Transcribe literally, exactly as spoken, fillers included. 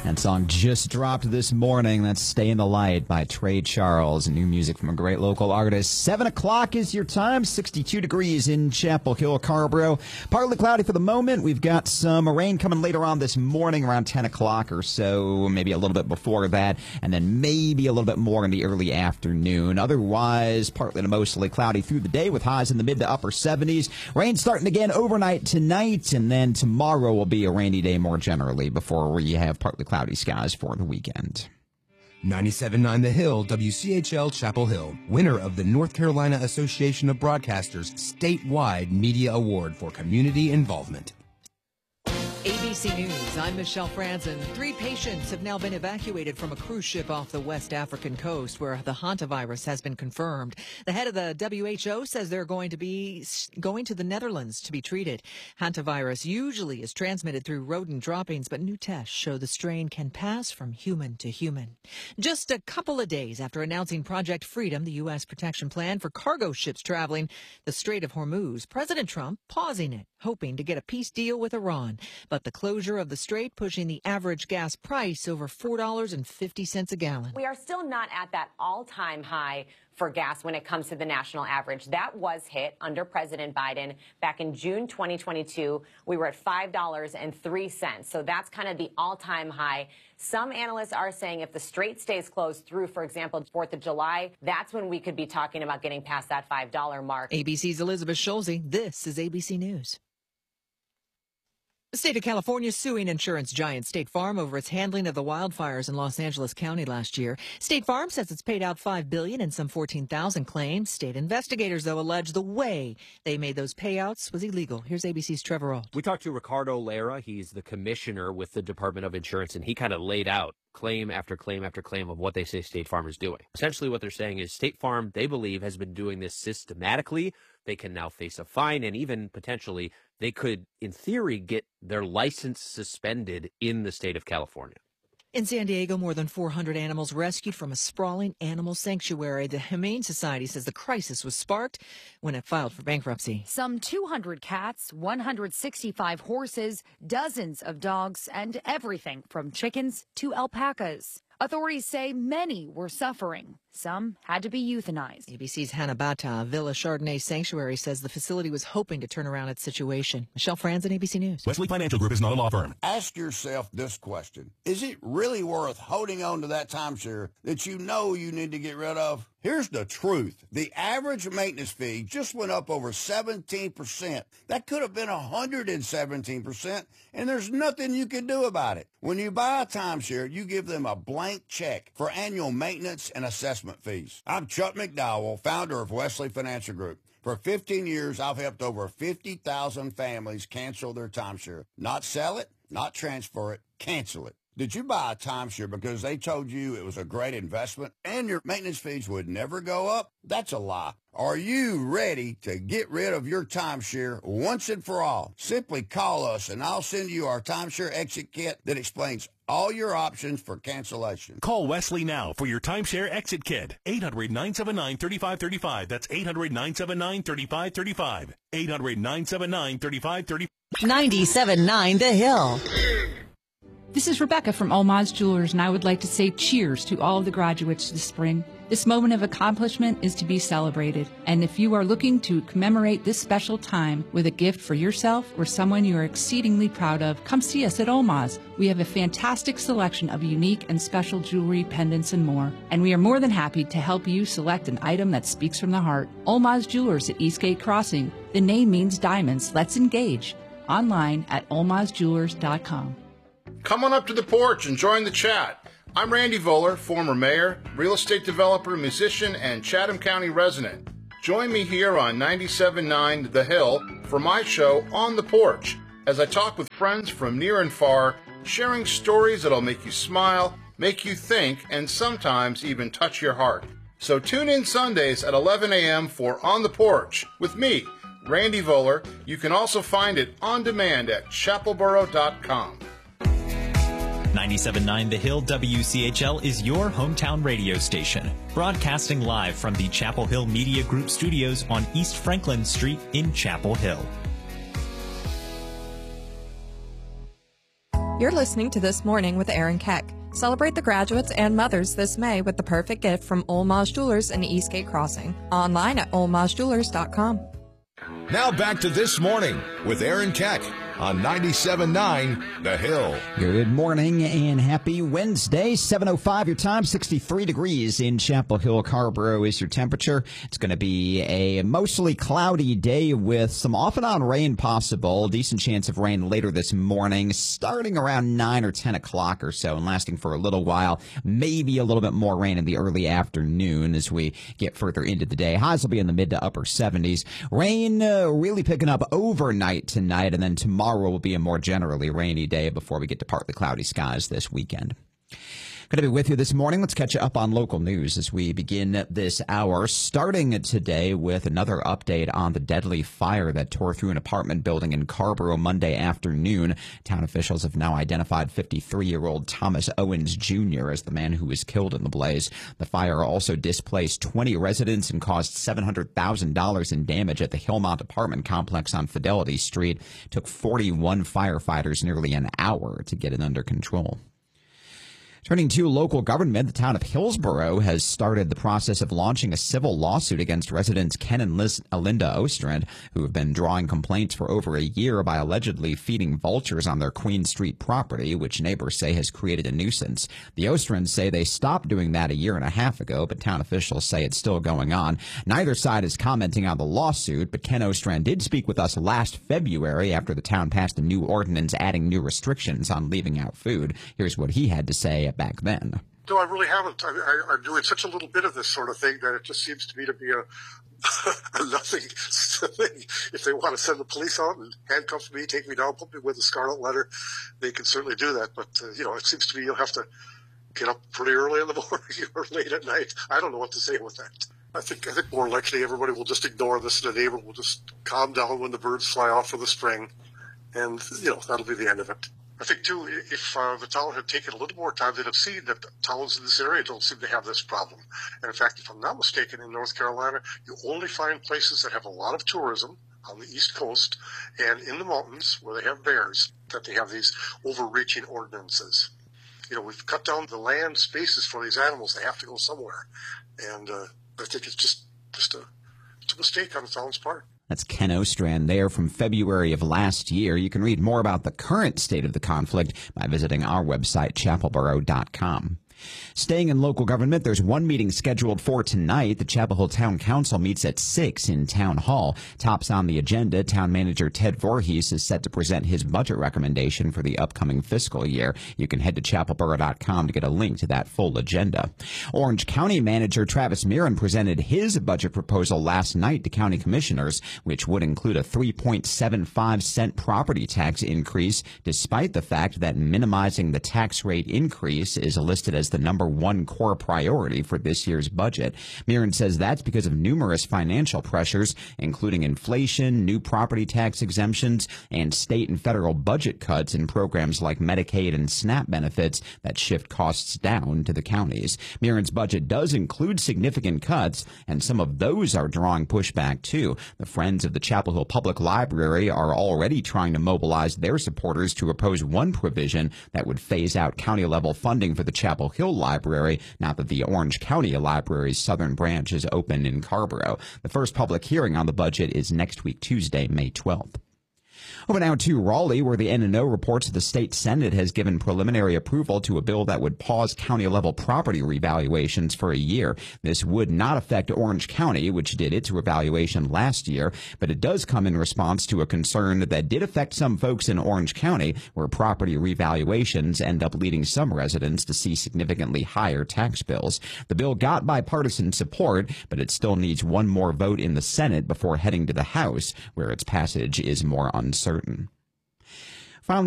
That song just dropped this morning. That's Stay in the Light by Trey Charles. New music from a great local artist. Seven o'clock is your time. sixty-two degrees in Chapel Hill, Carrboro. Partly cloudy for the moment. We've got some rain coming later on this morning around ten o'clock or so, maybe a little bit before that, and then maybe a little bit more in the early afternoon. Otherwise, partly to mostly cloudy through the day with highs in the mid to upper seventies. Rain starting again overnight tonight, and then tomorrow will be a rainy day more generally before we have partly cloudy skies for the weekend. ninety-seven point nine The Hill, W C H L Chapel Hill, winner of the North Carolina Association of Broadcasters statewide media award for community involvement. A B C News, I'm Michelle Franzen. Three patients have now been evacuated from a cruise ship off the West African coast where the hantavirus has been confirmed. The head of the W H O says they're going to be going to the Netherlands to be treated. Hantavirus usually is transmitted through rodent droppings, but new tests show the strain can pass from human to human. Just a couple of days after announcing Project Freedom, the U S protection plan for cargo ships traveling the Strait of Hormuz, President Trump pausing it, hoping to get a peace deal with Iran. But the closure of the strait pushing the average gas price over four dollars and fifty cents a gallon. We are still not at that all-time high for gas when it comes to the national average. That was hit under President Biden back in June twenty twenty-two. We were at five dollars and three cents. So that's kind of the all-time high. Some analysts are saying if the strait stays closed through, for example, fourth of July, that's when we could be talking about getting past that five dollar mark. A B C's Elizabeth Schulze. This is A B C News. The state of California suing insurance giant State Farm over its handling of the wildfires in Los Angeles County last year. State Farm says it's paid out five billion dollars in some fourteen thousand claims. State investigators, though, allege the way they made those payouts was illegal. Here's A B C's Trevor Ault. We talked to Ricardo Lara. He's the commissioner with the Department of Insurance, and he kind of laid out claim after claim after claim of what they say State Farm is doing. Essentially what they're saying is State Farm, they believe, has been doing this systematically. They can now face a fine, and even potentially they could, in theory, get their license suspended in the state of California. In San Diego, more than four hundred animals rescued from a sprawling animal sanctuary. The Humane Society says the crisis was sparked when it filed for bankruptcy. Some two hundred cats, one hundred sixty-five horses, dozens of dogs, and everything from chickens to alpacas. Authorities say many were suffering. Some had to be euthanized. A B C's Hannah Bata, Villa Chardonnay Sanctuary, says the facility was hoping to turn around its situation. Michelle Franzen, A B C News. Wesley Financial Group is not a law firm. Ask yourself this question. Is it really worth holding on to that timeshare that you know you need to get rid of? Here's the truth. The average maintenance fee just went up over seventeen percent. That could have been one hundred seventeen percent, and there's nothing you can do about it. When you buy a timeshare, you give them a blank check for annual maintenance and assessment fees. I'm Chuck McDowell, founder of Wesley Financial Group. For fifteen years, I've helped over fifty thousand families cancel their timeshare. Not sell it, not transfer it, cancel it. Did you buy a timeshare because they told you it was a great investment and your maintenance fees would never go up? That's a lie. Are you ready to get rid of your timeshare once and for all? Simply call us and I'll send you our timeshare exit kit that explains all your options for cancellation. Call Wesley now for your timeshare exit kit. eight hundred, nine seven nine, three five three five. That's eight hundred, nine seven nine, three five three five. eight hundred, nine seven nine, three five three five. ninety-seven point nine The Hill. This is Rebecca from Almaz Jewelers, and I would like to say cheers to all of the graduates this spring. This moment of accomplishment is to be celebrated, and if you are looking to commemorate this special time with a gift for yourself or someone you are exceedingly proud of, come see us at Almaz. We have a fantastic selection of unique and special jewelry, pendants, and more, and we are more than happy to help you select an item that speaks from the heart. Almaz Jewelers at Eastgate Crossing. The name means diamonds. Let's engage. Online at almaz jewelers dot com. Come on up to the porch and join the chat. I'm Randy Voller, former mayor, real estate developer, musician, and Chatham County resident. Join me here on ninety-seven point nine The Hill for my show On the Porch, as I talk with friends from near and far, sharing stories that'll make you smile, make you think, and sometimes even touch your heart. So tune in Sundays at eleven a.m. for On the Porch with me, Randy Voller. You can also find it on demand at chapelboro dot com. ninety-seven point nine The Hill W C H L is your hometown radio station, broadcasting live from the Chapel Hill Media Group studios on East Franklin Street in Chapel Hill. You're listening to This Morning with Aaron Keck. Celebrate the graduates and mothers this May with the perfect gift from Old Maj Jewelers in Eastgate Crossing. Online at old maj jewelers dot com. Now back to This Morning with Aaron Keck on ninety-seven point nine The Hill. Good morning and happy Wednesday. seven oh five your time, sixty-three degrees in Chapel Hill. Carborough is your temperature. It's going to be a mostly cloudy day with some off and on rain possible. Decent chance of rain later this morning, starting around nine or ten o'clock or so and lasting for a little while. Maybe a little bit more rain in the early afternoon as we get further into the day. Highs will be in the mid to upper seventies. Rain uh, really picking up overnight tonight, and then tomorrow will be a more generally rainy day before we get to partly cloudy skies this weekend. Going to be with you this morning. Let's catch you up on local news as we begin this hour, starting today with another update on the deadly fire that tore through an apartment building in Carborough Monday afternoon. Town officials have now identified fifty-three-year-old Thomas Owens Junior as the man who was killed in the blaze. The fire also displaced twenty residents and caused seven hundred thousand dollars in damage at the Hillmont apartment complex on Fidelity Street. It took forty-one firefighters nearly an hour to get it under control. Turning to local government, the town of Hillsborough has started the process of launching a civil lawsuit against residents Ken and Liz, uh, Linda Ostrand, who have been drawing complaints for over a year by allegedly feeding vultures on their Queen Street property, which neighbors say has created a nuisance. The Ostrands say they stopped doing that a year and a half ago, but town officials say it's still going on. Neither side is commenting on the lawsuit, but Ken Ostrand did speak with us last February after the town passed a new ordinance adding new restrictions on leaving out food. Here's what he had to say back then. No, I really haven't. I, I, I'm doing such a little bit of this sort of thing that it just seems to me to be a, a nothing thing. If they want to send the police out and handcuff me, take me down, put me with a scarlet letter, they can certainly do that. But, uh, you know, it seems to me you'll have to get up pretty early in the morning or late at night. I don't know what to say with that. I think I think more likely everybody will just ignore this and the neighbor will just calm down when the birds fly off for the spring. And, you know, that'll be the end of it. I think, too, if uh, the town had taken a little more time, they'd have seen that the towns in this area don't seem to have this problem. And, in fact, if I'm not mistaken, in North Carolina, you only find places that have a lot of tourism on the East Coast and in the mountains where they have bears that they have these overreaching ordinances. You know, we've cut down the land spaces for these animals. They have to go somewhere. And uh, I think it's just, just a, it's a mistake on the town's part. That's Ken Ostrand there from February of last year. You can read more about the current state of the conflict by visiting our website, chapel borough dot com. Staying in local government, there's one meeting scheduled for tonight. The Chapel Hill Town Council meets at six in Town Hall. Tops on the agenda, Town Manager Ted Voorhees is set to present his budget recommendation for the upcoming fiscal year. You can head to chapel borough dot com to get a link to that full agenda. Orange County Manager Travis Mirren presented his budget proposal last night to county commissioners, which would include a three point seven five cent property tax increase, despite the fact that minimizing the tax rate increase is listed as the number one core priority for this year's budget. Mirren says that's because of numerous financial pressures, including inflation, new property tax exemptions, and state and federal budget cuts in programs like Medicaid and SNAP benefits that shift costs down to the counties. Mirren's budget does include significant cuts, and some of those are drawing pushback too. The Friends of the Chapel Hill Public Library are already trying to mobilize their supporters to oppose one provision that would phase out county-level funding for the Chapel Hill Library, now that the Orange County Library's southern branch is open in Carborough. The first public hearing on the budget is next week, Tuesday, May twelfth. Over now to Raleigh, where the N and O reports the state Senate has given preliminary approval to a bill that would pause county-level property revaluations for a year. This would not affect Orange County, which did its revaluation last year, but it does come in response to a concern that did affect some folks in Orange County, where property revaluations end up leading some residents to see significantly higher tax bills. The bill got bipartisan support, but it still needs one more vote in the Senate before heading to the House, where its passage is more uncertain.